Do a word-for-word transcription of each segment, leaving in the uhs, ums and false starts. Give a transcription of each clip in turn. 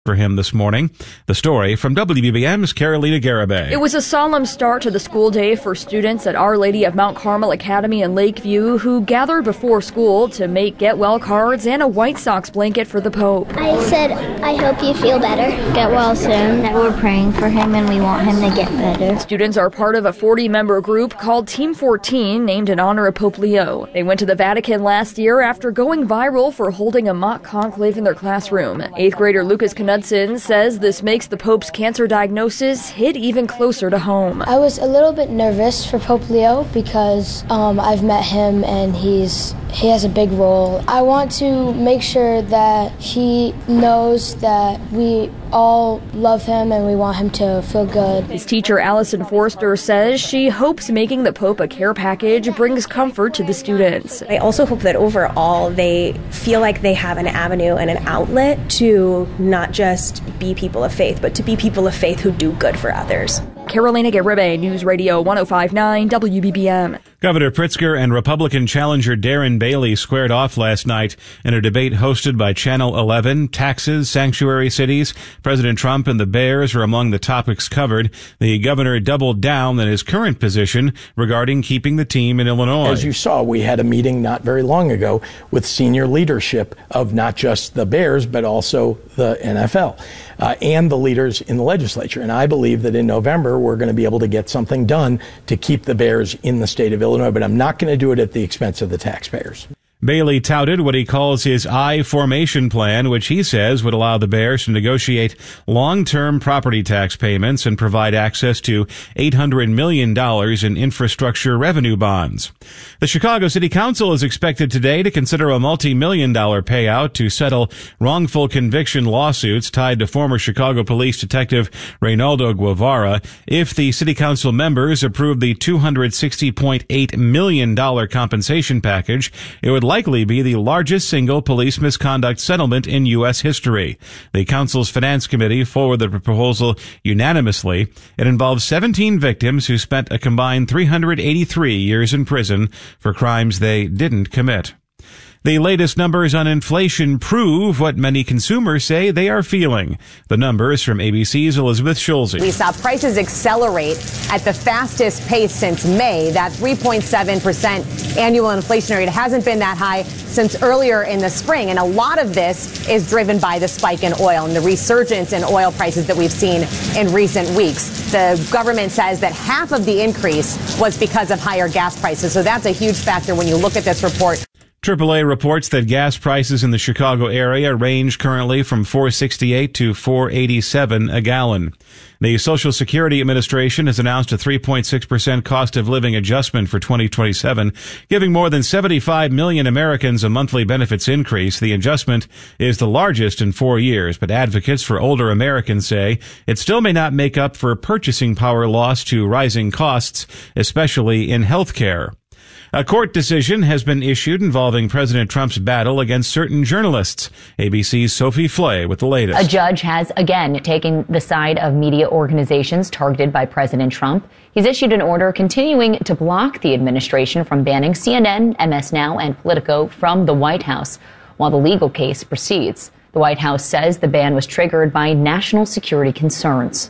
for him this morning. The story from W B B M's Carolina Garibay. It was a solemn start to the school day for students at Our Lady of Mount Carmel Academy in Lakeview who gathered before school to make get well cards and a White Sox blanket for the Pope. I said, I hope you feel better. Get well soon. That we're praying for him and we want him to get better. Students are part of a forty-member group called Team fourteen, named in honor of Pope Leo. They went to the Vatican last year after going viral for holding a mock conclave in their classroom. Eighth grader Lucas Knudsen says this makes the Pope's cancer diagnosis hit even closer to home. I was a little bit nervous for Pope Leo because um, I've met him and he's he has a big role. I want to make sure that he knows that we all love him and we want him to feel good. His teacher Allison Forster says she hopes making the Pope a care package brings comfort to the students. I also hope that overall they feel like they have an avenue and an outlet to not just be people of faith, but to be people of faith who do good for others. Carolina Garibay, News Radio one oh five point nine W B B M. Governor Pritzker and Republican challenger Darren Bailey squared off last night in a debate hosted by Channel eleven. Taxes, sanctuary cities, President Trump and the Bears are among the topics covered. The governor doubled down on his current position regarding keeping the team in Illinois. As you saw, we had a meeting not very long ago with senior leadership of not just the Bears, but also the N F L uh, and the leaders in the legislature. And I believe that in November, we're going to be able to get something done to keep the Bears in the state of Illinois, but I'm not going to do it at the expense of the taxpayers. Bailey touted what he calls his I formation plan, which he says would allow the Bears to negotiate long-term property tax payments and provide access to eight hundred million dollars in infrastructure revenue bonds. The Chicago City Council is expected today to consider a multi-million dollar payout to settle wrongful conviction lawsuits tied to former Chicago police detective Reynaldo Guevara. If the City Council members approve the two hundred sixty point eight million dollars compensation package, it would likely be the largest single police misconduct settlement in U S history. The council's finance committee forwarded the proposal unanimously. It involves seventeen victims who spent a combined three hundred eighty-three years in prison for crimes they didn't commit. The latest numbers on inflation prove what many consumers say they are feeling. The numbers from A B C's Elizabeth Schulze. We saw prices accelerate at the fastest pace since May. That three point seven percent annual inflation rate hasn't been that high since earlier in the spring. And a lot of this is driven by the spike in oil and the resurgence in oil prices that we've seen in recent weeks. The government says that half of the increase was because of higher gas prices. So that's a huge factor when you look at this report. triple A reports that gas prices in the Chicago area range currently from four sixty-eight to four eighty-seven a gallon. The Social Security Administration has announced a three point six percent cost of living adjustment for twenty twenty-seven, giving more than seventy-five million Americans a monthly benefits increase. The adjustment is the largest in four years, but advocates for older Americans say it still may not make up for purchasing power lost to rising costs, especially in health care. A court decision has been issued involving President Trump's battle against certain journalists. A B C's Sophie Flay with the latest. A judge has again taken the side of media organizations targeted by President Trump. He's issued an order continuing to block the administration from banning C N N, M S Now, and Politico from the White House while the legal case proceeds. The White House says the ban was triggered by national security concerns.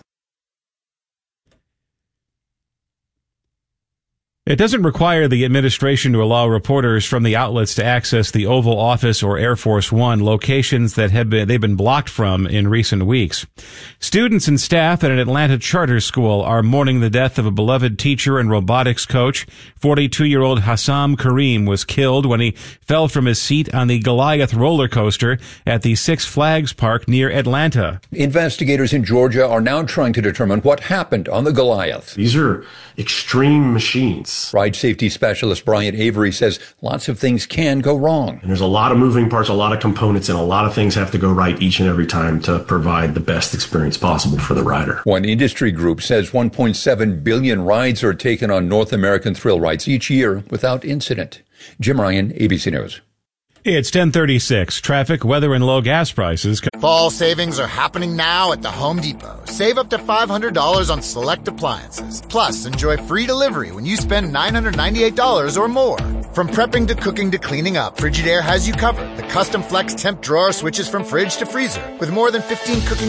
It doesn't require the administration to allow reporters from the outlets to access the Oval Office or Air Force One, locations that have been, they've been blocked from in recent weeks. Students and staff at an Atlanta charter school are mourning the death of a beloved teacher and robotics coach. forty-two-year-old Hassam Kareem was killed when he fell from his seat on the Goliath roller coaster at the Six Flags Park near Atlanta. Investigators in Georgia are now trying to determine what happened on the Goliath. These are extreme machines. Ride safety specialist Brian Avery says lots of things can go wrong. And there's a lot of moving parts, a lot of components, and a lot of things have to go right each and every time to provide the best experience possible for the rider. One industry group says one point seven billion rides are taken on North American thrill rides each year without incident. Jim Ryan, A B C News. It's ten thirty-six. Traffic, weather, and low gas prices. Fall savings are happening now at the Home Depot. Save up to five hundred dollars on select appliances. Plus, enjoy free delivery when you spend nine hundred ninety-eight dollars or more. From prepping to cooking to cleaning up, Frigidaire has you covered. The custom flex temp drawer switches from fridge to freezer. With more than fifteen cooking